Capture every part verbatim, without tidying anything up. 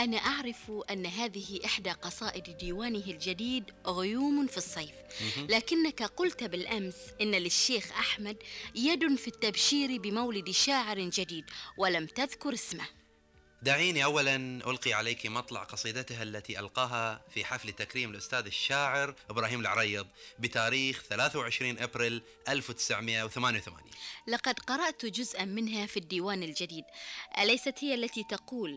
أنا أعرف أن هذه إحدى قصائد ديوانه الجديد غيوم في الصيف، لكنك قلت بالأمس إن للشيخ أحمد يد في التبشير بمولد شاعر جديد ولم تذكر اسمه. دعيني أولا ألقي عليك مطلع قصيدتها التي ألقاها في حفل تكريم الأستاذ الشاعر إبراهيم العريض بتاريخ ثلاثة وعشرين أبريل ألف وتسعمائة وثمانية وثمانين. لقد قرأت جزءا منها في الديوان الجديد، أليست هي التي تقول: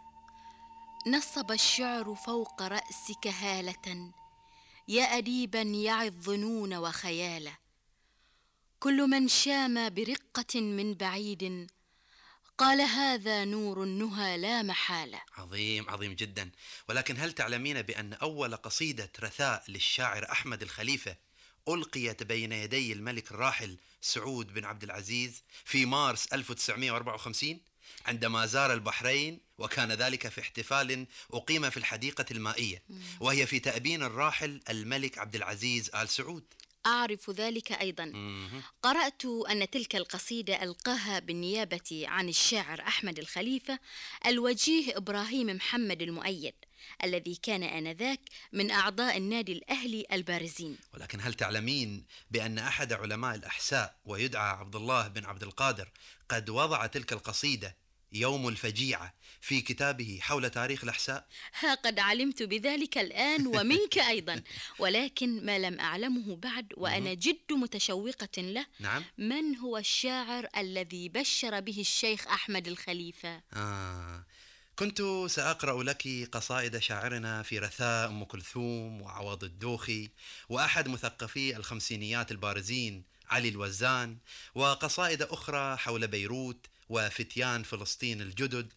نصب الشعر فوق رأسك هالة، يا أديبا يعي الظنون وخيالا، كل من شام برقة من بعيد قال هذا نور النهى لا محالة. عظيم عظيم جدا. ولكن هل تعلمين بأن أول قصيدة رثاء للشاعر أحمد الخليفة ألقيت بين يدي الملك الراحل سعود بن عبد العزيز في مارس ألف وتسعمائة وأربعة وخمسين عندما زار البحرين، وكان ذلك في احتفال أقيم في الحديقة المائية، وهي في تأبين الراحل الملك عبد العزيز آل سعود؟ أعرف ذلك أيضا. قرأت أن تلك القصيدة ألقاها بالنيابة عن الشاعر أحمد الخليفة الوجيه إبراهيم محمد المؤيد، الذي كان آنذاك من أعضاء النادي الأهلي البارزين. ولكن هل تعلمين بأن أحد علماء الأحساء ويدعى عبد الله بن عبد القادر قد وضع تلك القصيدة يوم الفجيعة في كتابه حول تاريخ الأحساء؟ ها قد علمت بذلك الآن ومنك أيضا، ولكن ما لم أعلمه بعد وأنا جد متشوقة له. نعم؟ من هو الشاعر الذي بشر به الشيخ أحمد الخليفة؟ آه كنت سأقرأ لك قصائد شاعرنا في رثاء أم كلثوم وعوض الدوخي وأحد مثقفي الخمسينيات البارزين علي الوزان، وقصائد أخرى حول بيروت وفتيان فلسطين الجدد،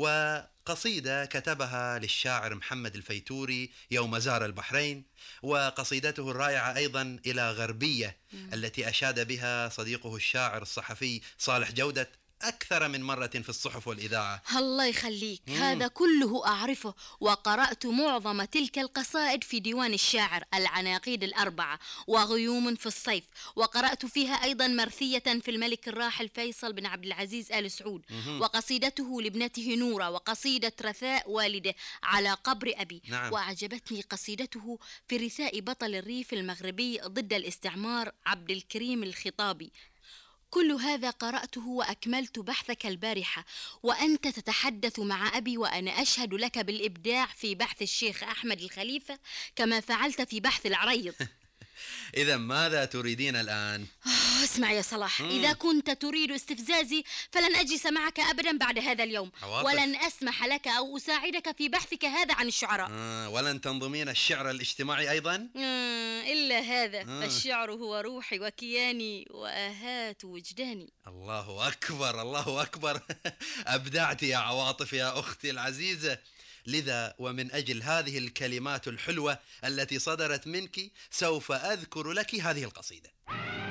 وقصيدة كتبها للشاعر محمد الفيتوري يوم زار البحرين، وقصيدته الرائعة أيضا إلى غربية التي أشاد بها صديقه الشاعر الصحفي صالح جودة أكثر من مرة في الصحف والإذاعة. الله يخليك، مم. هذا كله أعرفه، وقرأت معظم تلك القصائد في ديوان الشاعر العناقيد الأربعة وغيوم في الصيف، وقرأت فيها أيضا مرثية في الملك الراحل فيصل بن عبد العزيز آل سعود، مم. وقصيدته لابنته نورة، وقصيدة رثاء والده على قبر أبي. نعم. وأعجبتني قصيدته في رثاء بطل الريف المغربي ضد الاستعمار عبد الكريم الخطابي. كل هذا قرأته وأكملت بحثك البارحة، وأنت تتحدث مع أبي وأنا أشهد لك بالإبداع في بحث الشيخ أحمد الخليفة كما فعلت في بحث العريض. إذا ماذا تريدين الآن؟ اسمع يا صلاح، مم. إذا كنت تريد استفزازي فلن أجلس معك أبدا بعد هذا اليوم، عواطف. ولن أسمح لك أو أساعدك في بحثك هذا عن الشعراء. آه ولن تنضمين الشعر الاجتماعي أيضا؟ آه إلا هذا، آه. فالشعر هو روحي وكياني وآهات وجداني. الله أكبر الله أكبر. أبدعت يا عواطف يا أختي العزيزة. لذا ومن أجل هذه الكلمات الحلوة التي صدرت منك سوف أذكر لك هذه القصيدة.